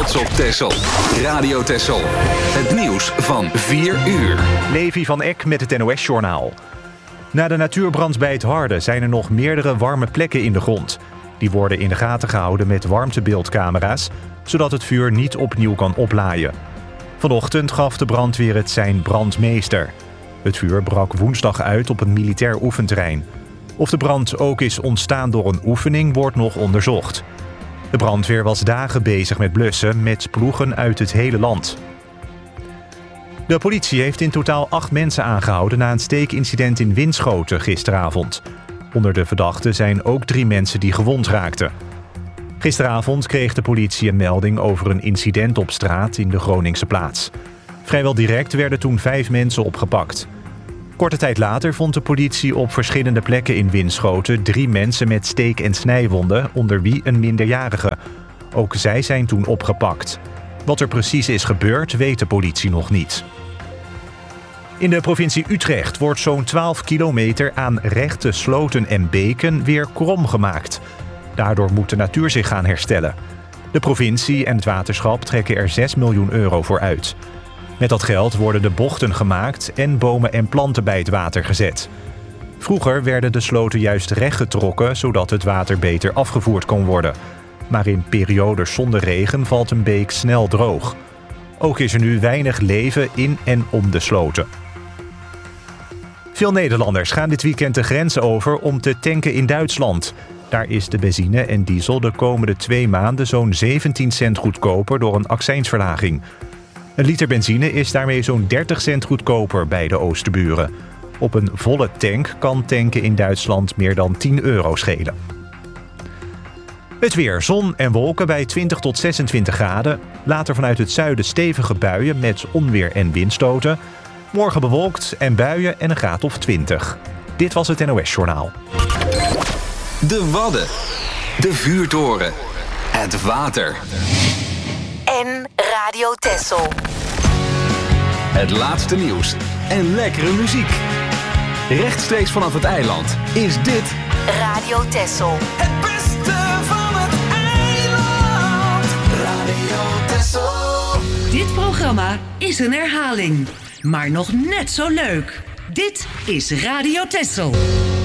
trots op Texel. Radio Texel. Het nieuws van 4 uur. Levi van Eck met het NOS-journaal. Na de natuurbrand bij het Harde zijn er nog meerdere warme plekken in de grond. Die worden in de gaten gehouden met warmtebeeldcamera's, zodat het vuur niet opnieuw kan oplaaien. Vanochtend gaf de brandweer het zijn brandmeester. Het vuur brak woensdag uit op een militair oefenterrein. Of de brand ook is ontstaan door een oefening, wordt nog onderzocht. De brandweer was dagen bezig met blussen met ploegen uit het hele land. De politie heeft in totaal 8 mensen aangehouden na een steekincident in Winschoten gisteravond. Onder de verdachten zijn ook 3 mensen die gewond raakten. Gisteravond kreeg de politie een melding over een incident op straat in de Groningse plaats. Vrijwel direct werden toen 5 mensen opgepakt. Korte tijd later vond de politie op verschillende plekken in Winschoten 3 mensen met steek- en snijwonden, onder wie een minderjarige. Ook zij zijn toen opgepakt. Wat er precies is gebeurd, weet de politie nog niet. In de provincie Utrecht wordt zo'n 12 kilometer aan rechte sloten en beken weer krom gemaakt. Daardoor moet de natuur zich gaan herstellen. De provincie en het waterschap trekken er 6 miljoen euro voor uit. Met dat geld worden de bochten gemaakt en bomen en planten bij het water gezet. Vroeger werden de sloten juist rechtgetrokken, zodat het water beter afgevoerd kon worden. Maar in periodes zonder regen valt een beek snel droog. Ook is er nu weinig leven in en om de sloten. Veel Nederlanders gaan dit weekend de grens over om te tanken in Duitsland. Daar is de benzine en diesel de komende 2 maanden zo'n 17 cent goedkoper door een accijnsverlaging. Een liter benzine is daarmee zo'n 30 cent goedkoper bij de Oosterburen. Op een volle tank kan tanken in Duitsland meer dan 10 euro schelen. Het weer, zon en wolken bij 20 tot 26 graden. Later vanuit het zuiden stevige buien met onweer en windstoten. Morgen bewolkt en buien en een graad of 20. Dit was het NOS-journaal. De Wadden. De vuurtoren. Het water. En Radio Texel. Het laatste nieuws en lekkere muziek. Rechtstreeks vanaf het eiland is dit Radio Texel. Het beste van het eiland. Radio Texel. Dit programma is een herhaling, maar nog net zo leuk. Dit is Radio Texel.